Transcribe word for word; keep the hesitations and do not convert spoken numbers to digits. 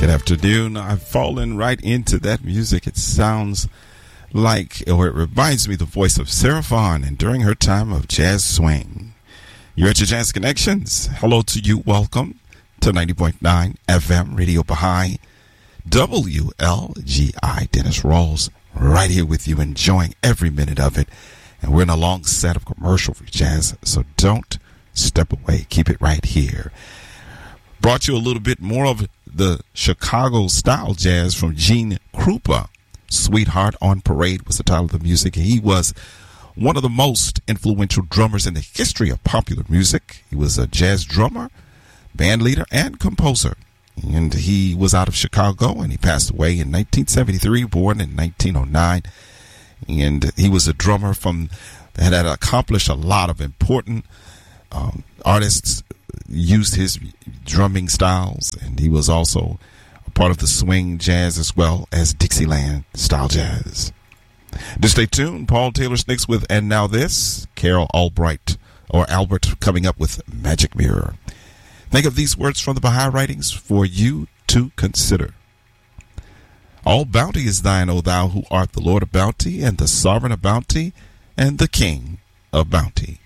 Good afternoon. I've fallen right into that music. It sounds like, or it reminds me of the voice of Sarah Vaughan and during her time of jazz swing. You're at your Jazz Connections. Hello to you. Welcome to ninety point nine F M Radio Baha'i, W L G I. Dennis Rawls right here with you, enjoying every minute of it. And we're in a long set of commercial for jazz, so don't step away. Keep it right here. Brought you a little bit more of the Chicago style jazz from Gene Krupa. Sweetheart on Parade was the title of the music. He was one of the most influential drummers in the history of popular music. He was a jazz drummer, band leader, and composer. And he was out of Chicago, and he passed away in nineteen seventy-three, born in nineteen oh nine. And he was a drummer from that had accomplished a lot of important um, artists. Used his drumming styles, and he was also a part of the swing jazz as well as Dixieland style jazz. Just stay tuned. Paul Taylor Snicks with And Now This. Carol Albright or Albert coming up with Magic Mirror. Think of these words from the Baha'i writings for you to consider. All bounty is thine, O thou who art the Lord of bounty and the sovereign of bounty and the king of bounty.